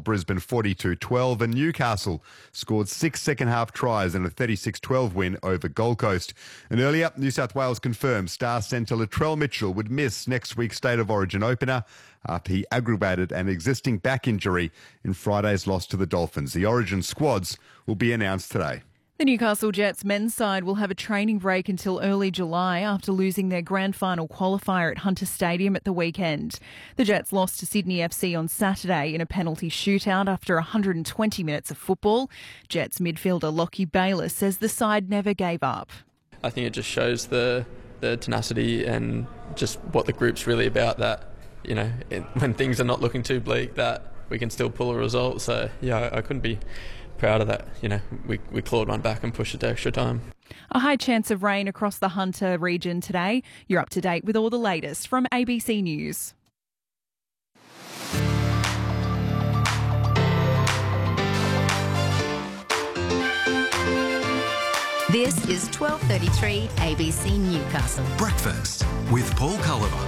Brisbane 42-12, and Newcastle scored 6 second-half tries in a 36-12 win over Gold Coast. And earlier, New South Wales confirmed star centre Latrell Mitchell would miss next week's State of Origin opener after he aggravated an existing back injury in Friday's loss to the Dolphins. The Origin squads will be announced today. The Newcastle Jets men's side will have a training break until early July after losing their grand final qualifier at Hunter Stadium at the weekend. The Jets lost to Sydney FC on Saturday in a penalty shootout after 120 minutes of football. Jets midfielder Lockie Bayliss says the side never gave up. I think it just shows the tenacity and just what the group's really about, that, you know, when things are not looking too bleak, that we can still pull a result. So, yeah, I couldn't be proud of that. You know, we clawed one back and pushed it to extra time. A high chance of rain across the Hunter region today. You're up to date with all the latest from ABC News. This is 12:33 ABC Newcastle. Breakfast with Paul Culliver.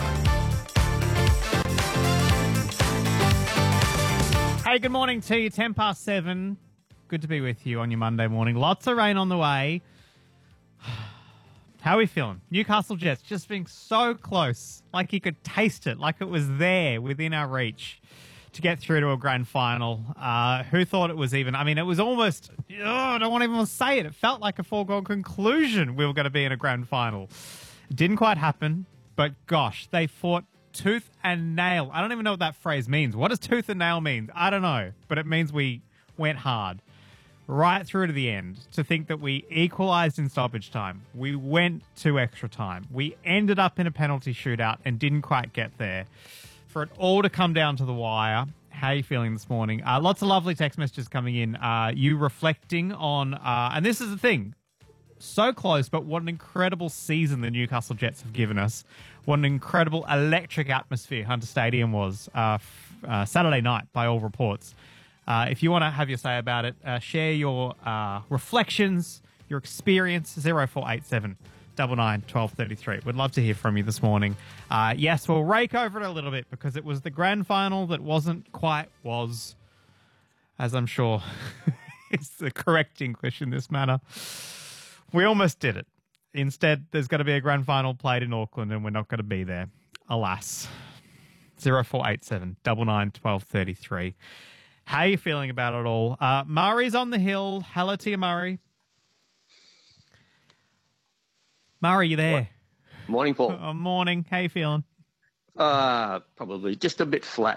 Hey, good morning to you. 7:10. Good to be with you on your Monday morning. Lots of rain on the way. How are we feeling? Newcastle Jets just being so close, like you could taste it, like it was there within our reach to get through to a grand final. Who thought it was even? I mean, it was almost, I don't want to even say it. It felt like a foregone conclusion we were going to be in a grand final. It didn't quite happen, but gosh, they fought tooth and nail. I don't even know what that phrase means. What does tooth and nail mean? I don't know, but it means we went hard right through to the end to think that we equalised in stoppage time. We went to extra time. We ended up in a penalty shootout and didn't quite get there. For it all to come down to the wire, how are you feeling this morning? Lots of lovely text messages coming in. You reflecting on, and this is the thing, so close, but what an incredible season the Newcastle Jets have given us. What an incredible electric atmosphere Hunter Stadium was Saturday night, by all reports. If you want to have your say about it, share your reflections, your experience, 0487 99 1233. We'd love to hear from you this morning. Yes, we'll rake over it a little bit because it was the grand final that wasn't quite was, as I'm sure is the correct English in this matter. We almost did it. Instead, there's going to be a grand final played in Auckland and we're not going to be there. Alas. 0487 99 1233. How are you feeling about it all? Murray's on the hill. Hello to you, Murray. Murray, you there? Morning, Paul. Morning. How you feeling? Probably just a bit flat.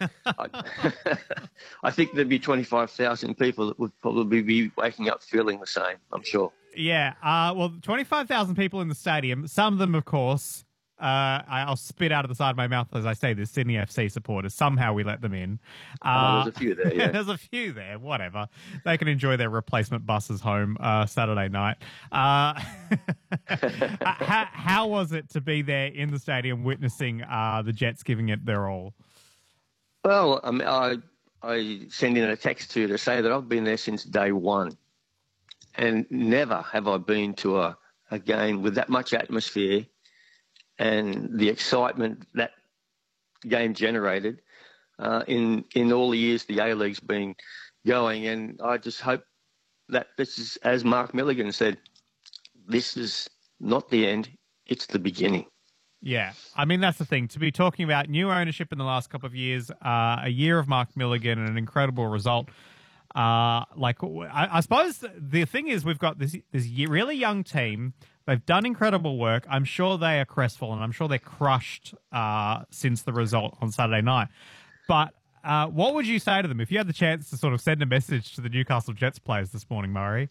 I think there'd be 25,000 people that would probably be waking up feeling the same, I'm sure. Yeah. Well, 25,000 people in the stadium. Some of them, of course, I'll spit out of the side of my mouth as I say this, Sydney FC supporters. Somehow we let them in. There's a few there, yeah. There's a few there, whatever. They can enjoy their replacement buses home Saturday night. How was it to be there in the stadium witnessing the Jets giving it their all? Well, I sent in a text to say that I've been there since day one. And never have I been to a game with that much atmosphere and the excitement that game generated in all the years the A-League's been going. And I just hope that this is, as Mark Milligan said, this is not the end, it's the beginning. Yeah, I mean, that's the thing. To be talking about new ownership in the last couple of years, a year of Mark Milligan and an incredible result. I suppose the thing is we've got this really young team. They've done incredible work. I'm sure they are crestfallen. I'm sure they're crushed since the result on Saturday night. But what would you say to them if you had the chance to sort of send a message to the Newcastle Jets players this morning, Murray?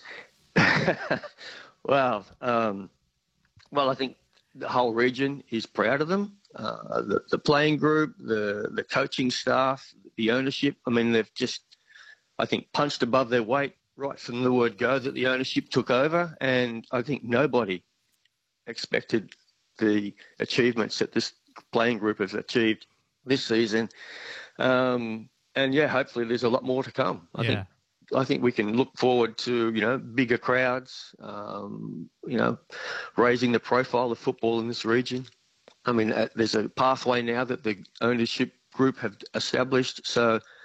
Well, I think the whole region is proud of them. The playing group, the coaching staff, the ownership. I mean, they've just, I think, punched above their weight right from the word go that the ownership took over. And I think nobody expected the achievements that this playing group has achieved this season. And yeah, hopefully there's a lot more to come. I think we can look forward to, bigger crowds, raising the profile of football in this region. I mean, there's a pathway now that the ownership group have established. So